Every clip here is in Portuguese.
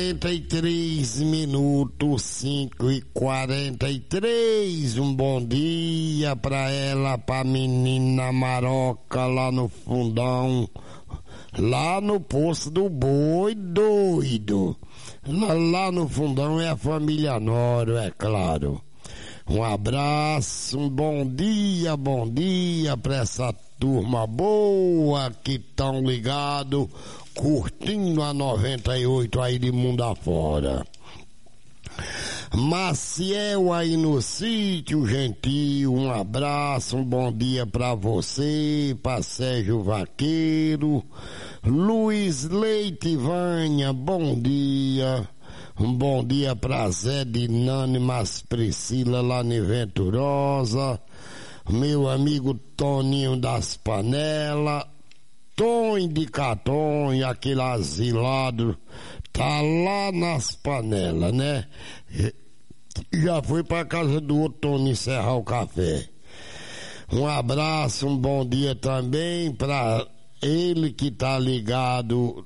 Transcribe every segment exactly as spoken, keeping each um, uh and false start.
quarenta e três minutos, cinco e quarenta e três. Um bom dia pra ela, pra menina Maroca lá no fundão, lá no Poço do Boi, doido. Lá, lá no fundão é a família Noro, é claro. Um abraço, um bom dia, bom dia pra essa turma boa que tão ligado, curtindo a noventa e oito aí de mundo afora. Maciel aí no sítio Gentil, um abraço, um bom dia pra você, pra Sérgio Vaqueiro, Luiz Leite Vânia, bom dia. Um bom dia pra Zé de Nani, mas Priscila lá em Venturosa, meu amigo Toninho das Panelas, Tom de Caton, aquele asilado, tá lá nas panelas, né? Já foi pra casa do outro Toninho encerrar o café. Um abraço, um bom dia também pra ele que tá ligado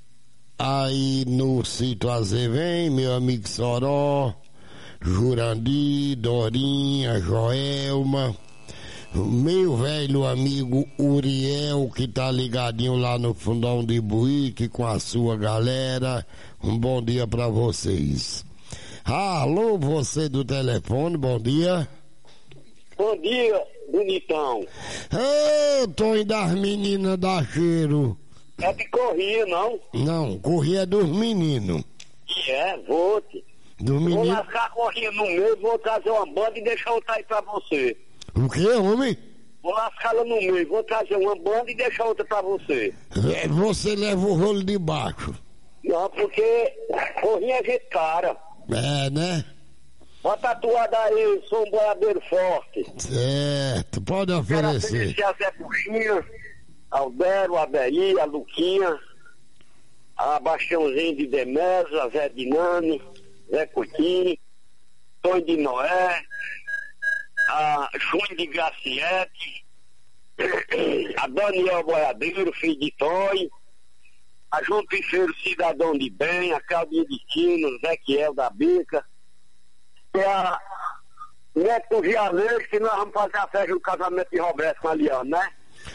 aí no sítio Azevém, meu amigo Soró, Jurandir, Dorinha, Joelma, meu velho amigo Uriel, que tá ligadinho lá no fundão de Buíque com a sua galera. Um bom dia pra vocês. Alô, você do telefone, bom dia. Bom dia, bonitão. Ô, Tonho das meninas da cheiro. É de corria, não? Não, corria é dos meninos. E é, vou te. Do Vou menino. lascar a corria no meio, vou trazer uma banda e deixar outra aí pra você. O que, homem? Vou lascá-la no meio, vou trazer uma banda e deixar outra pra você. É, você leva o rolo de baixo. Não, porque corrinha é gente cara. É, né? Bota a toada aí, sou um boiadeiro forte. Certo, pode Quero oferecer. agradecer a Zé Puxinha, Aldero, a Beli, a Luquinha, a Bastiãozinho de Demeso, a Zé de Nani, Zé Coutinho, Tonho de Noé, a Júnior de Graciete, a Daniel Boiadeiro, filho de Toy, a João Pifeiro, cidadão de bem, a Claudinha de Quino, Zequiel da Bica, e a Neto Vialeiro, que nós vamos fazer a festa do casamento de Roberto com a Liana, né?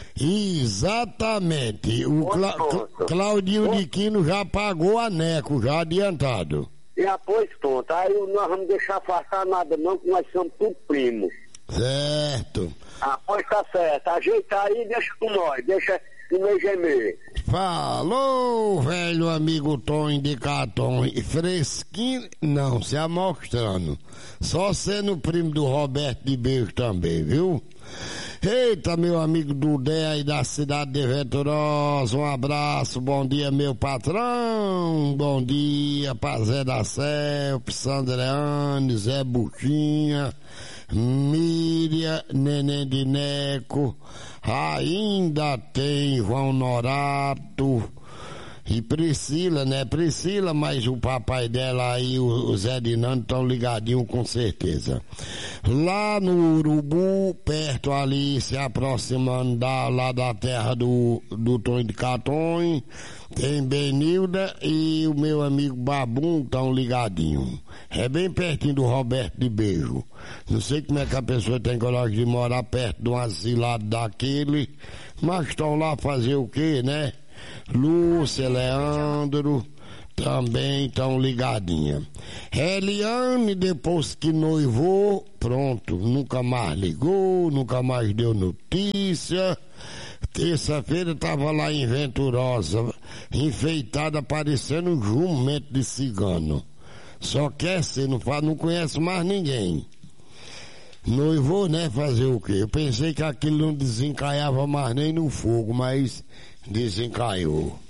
Exatamente. O Cla Cla Claudinho de Quino já pagou a Neco, já adiantado. E após pronto, aí nós vamos deixar passar nada não, que nós somos tudo primos. Certo. Após tá certo, ajeita aí e deixa com nós, deixa no meu gemer. Falou, velho amigo Tom de Caton. E fresquinho, não, se amostrando. Só sendo primo do Roberto de Beijo também, viu? Eita, meu amigo Dudé aí da cidade de Venturosa, um abraço, bom dia meu patrão, bom dia pra Zé da Celpe, Sandreane, Zé Buchinha, Miriam, Neném de Neco, ainda tem João Norato e Priscila, né? Priscila, mas o papai dela aí, o, o Zé de Nando, estão ligadinho com certeza. Lá no Urubu, perto ali, se aproximando da, lá da terra do, do Tonho de Caton, tem Benilda e o meu amigo Babum estão ligadinho. É bem pertinho do Roberto de Beijo. Não sei como é que a pessoa tem coragem de morar perto de um asilado daquele, mas estão lá fazer o quê, né? Lúcia, Leandro, também estão ligadinha. Eliane, depois que noivou, pronto, nunca mais ligou, nunca mais deu notícia. Terça-feira estava lá em Venturosa, enfeitada, parecendo um jumento de cigano. Só quer ser, não, faz, não conhece mais ninguém. Noivou, né? Fazer o quê? Eu pensei que aquilo não desencaiava mais nem no fogo, mas desencaiou.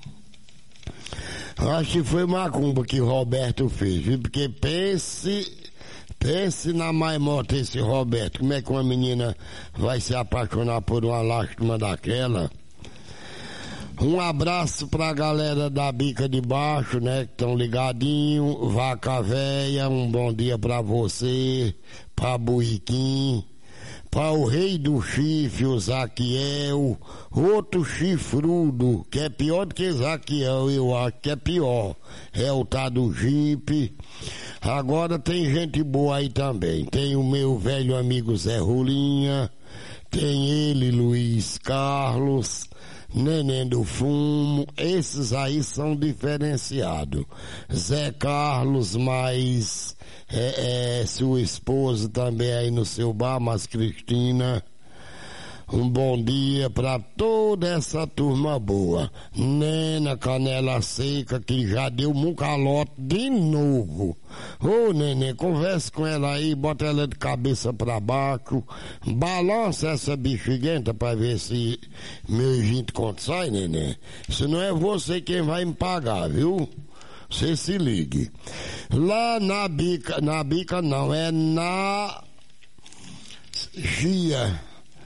Acho que foi macumba que o Roberto fez, viu? Porque pense, pense na maimota esse Roberto. Como é que uma menina vai se apaixonar por uma lástima daquela? Um abraço pra galera da Bica de Baixo, né? Que estão ligadinho. Vaca Véia, um bom dia pra você. Pra Buiquim. para o rei do chifre, o Zaquiel, outro chifrudo, que é pior do que Zaquiel, eu acho que é pior, é o tal do Jipe. Agora tem gente boa aí também, tem o meu velho amigo Zé Rolinha, tem ele, Luiz Carlos, Neném do Fumo, esses aí são diferenciados. Zé Carlos, mais é, é, sua esposa também aí no seu bar, mas Cristina. Um bom dia pra toda essa turma boa. Nena Canela Seca, que já deu um calote de novo. Ô, neném, converse com ela aí, bota ela de cabeça pra baixo, balança essa bexiguenta pra ver se meu gente conta sai, neném. Se não é você quem vai me pagar, viu? Você se ligue. Lá na bica, na bica não, é na Gia.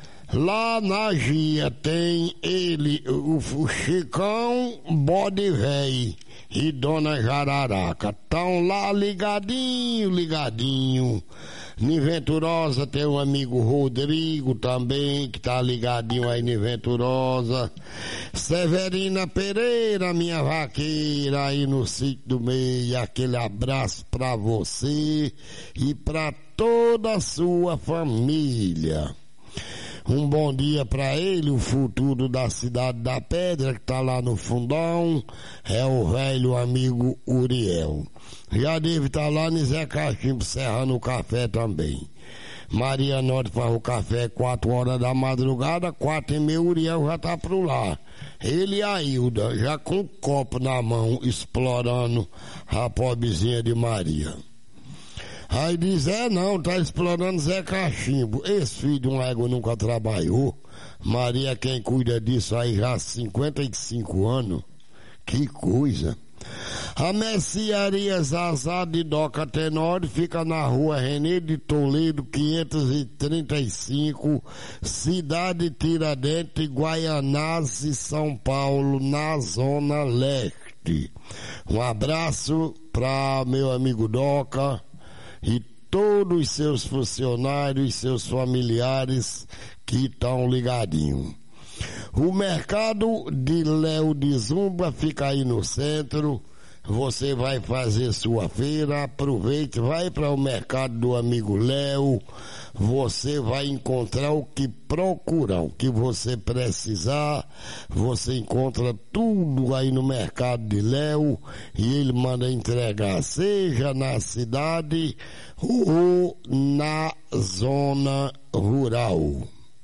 Lá na Gia tem ele, o, o Chicão Bode Véi e Dona Jararaca. Tão lá ligadinho, ligadinho. Em Venturosa tem um amigo Rodrigo também, que tá ligadinho aí em Venturosa. Severina Pereira, minha vaqueira aí no sítio do meio. Aquele abraço pra você e pra toda a sua família. Um bom dia pra ele, o futuro da Cidade da Pedra, que tá lá no fundão, é o velho amigo Uriel. Já deve estar tá lá no Zé Cachimbo serrando o café também. Maria Norte faz o café quatro horas da madrugada, quatro e meia Uriel já tá por lá. Ele e a Hilda, já com o copo na mão, explorando a pobrezinha de Maria. Aí diz, é não, tá explorando Zé Cachimbo. Esse filho de um égua nunca trabalhou. Maria quem cuida disso aí já há cinquenta e cinco anos. Que coisa. A mercearia Zazá de Doca Tenório fica na rua René de Toledo, quinhentos e trinta e cinco, Cidade Tiradentes, Guaianazes, São Paulo, na Zona Leste. Um abraço pra meu amigo Doca e todos os seus funcionários, seus familiares que estão ligadinhos. O mercado de Léo de Zumba fica aí no centro. Você vai fazer sua feira, aproveite, vai para o mercado do amigo Léo. Você vai encontrar o que procurar, o que você precisar. Você encontra tudo aí no mercado de Léo e ele manda entregar, seja na cidade ou na zona rural.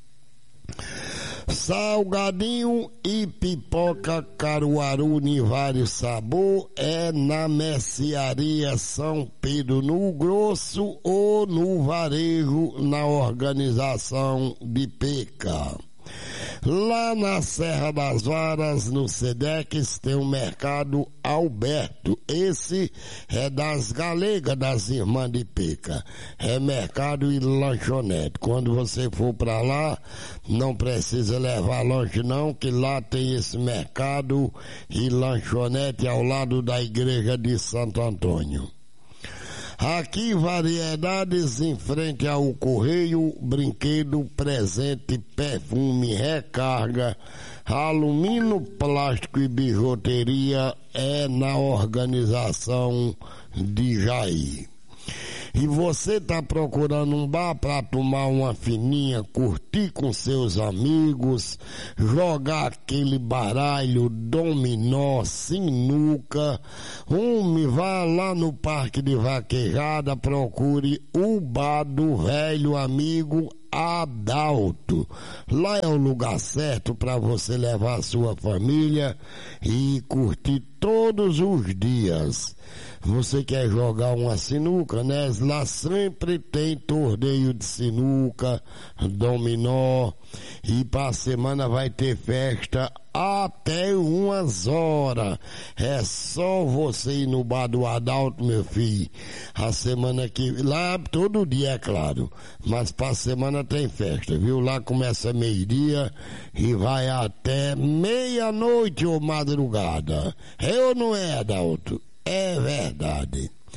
Salgadinho e pipoca Caruaru em vários sabor é na mercearia São Pedro no Grosso ou no varejo na organização de Peca. Lá na Serra das Varas, no Sedex, tem o mercado Alberto. Esse é das Galegas, das Irmãs de Peca. É mercado e lanchonete. Quando você for para lá, não precisa levar longe não, que lá tem esse mercado e lanchonete ao lado da igreja de Santo Antônio. Aqui, variedades em frente ao correio, brinquedo, presente, perfume, recarga, alumínio, plástico e bijuteria é na organização de Jair. E você tá procurando um bar para tomar uma fininha, curtir com seus amigos, jogar aquele baralho, dominó, sinuca, homem, vá lá no Parque de Vaquejada, procure o bar do velho amigo Adalto. Lá é o lugar certo para você levar a sua família e curtir todos os dias. Você quer jogar uma sinuca, né? Lá sempre tem torneio de sinuca, dominó, e para a semana vai ter festa até umas horas. É só você ir no bar do Adalto, meu filho. A semana que... Lá todo dia, é claro. Mas para a semana tem festa, viu? Lá começa meio-dia e vai até meia-noite ou madrugada. É ou não é, Adalto? É verdade.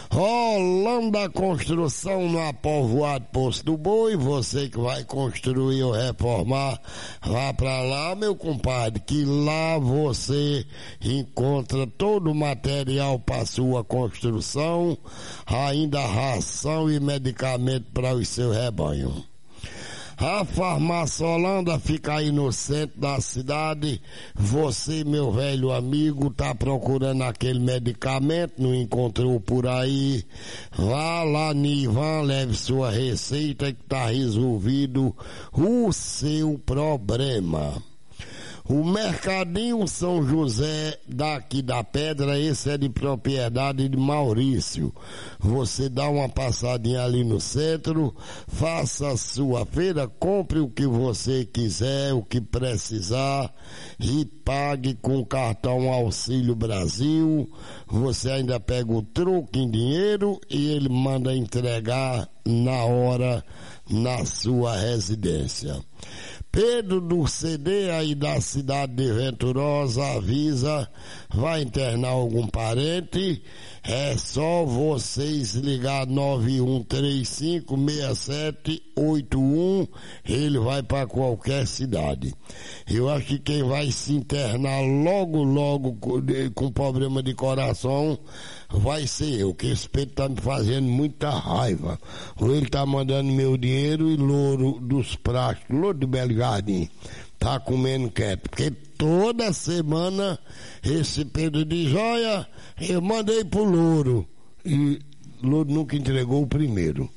Rolando a construção no Apovoado Poço do Boi, você que vai construir ou reformar, vá pra lá, meu compadre, que lá você encontra todo o material para sua construção, ainda ração e medicamento para o seu rebanho. A Farmácia Holanda fica aí no centro da cidade. Você, meu velho amigo, tá procurando aquele medicamento, não encontrou por aí? Vá lá no Ivan, leve sua receita que tá resolvido o seu problema. O Mercadinho São José daqui da Pedra, esse é de propriedade de Maurício. Você dá uma passadinha ali no centro, faça a sua feira, compre o que você quiser, o que precisar e pague com o cartão Auxílio Brasil. Você ainda pega o troco em dinheiro e ele manda entregar na hora na sua residência. Pedro do C D aí da cidade de Venturosa avisa, vai internar algum parente, é só vocês ligar nove um três cinco seis sete oito um, ele vai para qualquer cidade. Eu acho que quem vai se internar logo, logo com, com problema de coração vai ser eu, que esse Pedro tá me fazendo muita raiva. Ou ele tá mandando meu dinheiro e louro dos pratos, louro de Belo Jardim, tá comendo quieto, porque toda semana esse Pedro diz, olha, eu mandei pro louro, e louro nunca entregou o primeiro.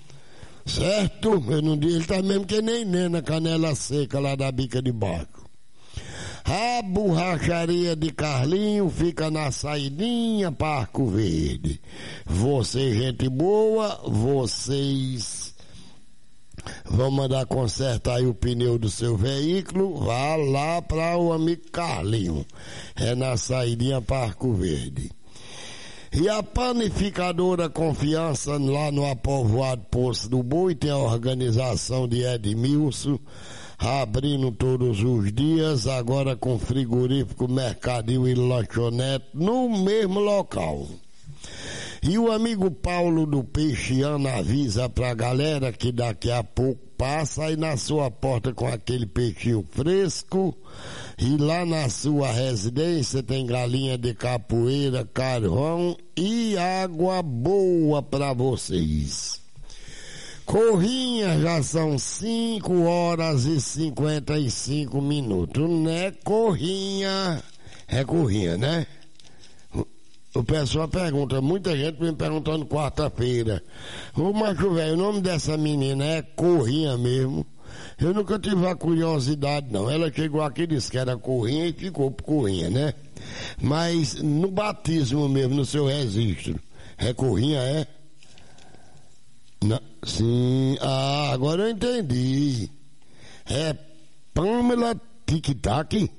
Certo? Eu não digo, ele tá mesmo que nem Nena Canela Seca lá da Bica de Barco. A borracharia de Carlinho fica na saidinha Parco Verde. Você, gente boa, vocês vão mandar consertar aí o pneu do seu veículo, vá lá para o amigo Carlinho. É na saidinha Parco Verde. E a panificadora Confiança lá no Apovoado Poço do Boi tem a organização de Edmilson, abrindo todos os dias, agora com frigorífico, mercadinho e lanchonete no mesmo local. E o amigo Paulo do Peixiano avisa pra galera que daqui a pouco passa aí na sua porta com aquele peixinho fresco, e lá na sua residência tem galinha de capoeira, carvão e água boa pra vocês. Corrinha, já são cinco horas e cinquenta e cinco minutos, né? Corrinha, é Corrinha, né? O pessoal pergunta, muita gente me perguntando quarta-feira, ô macho velho, o nome dessa menina é Corrinha mesmo? Eu nunca tive a curiosidade não, ela chegou aqui e disse que era Corrinha e ficou por Corrinha, né? Mas no batismo mesmo, no seu registro, é Corrinha, é? Não, sim, ah, agora eu entendi. É Pamela Tic-Tac?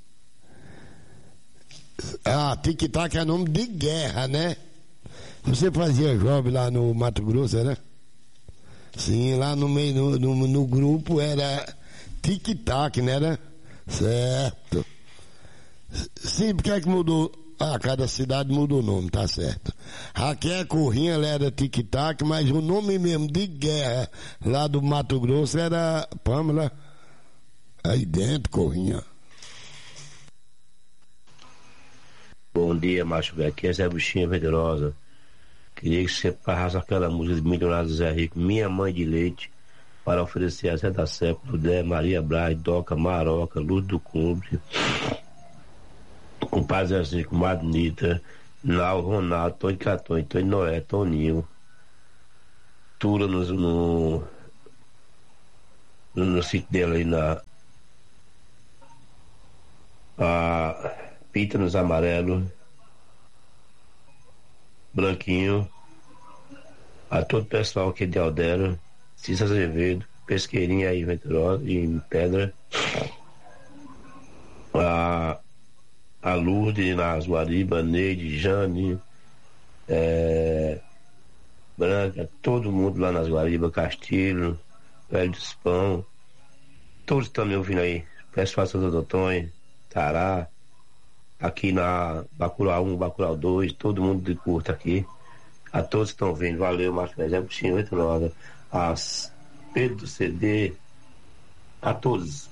Ah, Tic-Tac é nome de guerra, né? Você fazia job lá no Mato Grosso, né? Sim, lá no meio, no, no, no grupo era Tic-Tac, né? Era? Certo. Sim, porque é que mudou? Ah, cada cidade muda o nome, tá certo. Aqui é Corrinha, ela era Tic-Tac, mas o nome mesmo de guerra lá do Mato Grosso era Pamela. Aí dentro, Corrinha. Bom dia, macho velho. Aqui é Zé Buchinha Venturosa. Queria que você passasse aquela música de Milionário Zé Rico, Minha Mãe de Leite, para oferecer a Zé da Século, Dé, Maria Braz, Doca, Maroca, Luz do Cumbre, com Paz Zezinho, com Madnita, Nau, Ronaldo, Tony Catone, Tony Noé, Toninho, Tura no, no, no, no sítio dele aí na a Pita nos Amarelos, Branquinho, a todo o pessoal aqui de Aldera, Cícero Azevedo, Pesqueirinha aí, Venturosa, em Pedra, a, a Lourdes nas Guariba, Neide, Jane, é, Branca, todo mundo lá nas Guariba, Castilho, Velho dos Pão, todos estão me ouvindo aí, Pessoal Santo Antônio, Tará, aqui na Bacurau um, Bacurau dois, todo mundo de curta aqui. A todos que estão vendo, valeu, Marcos Zé Puxinho, oito nove, a Pedro C D, a todos.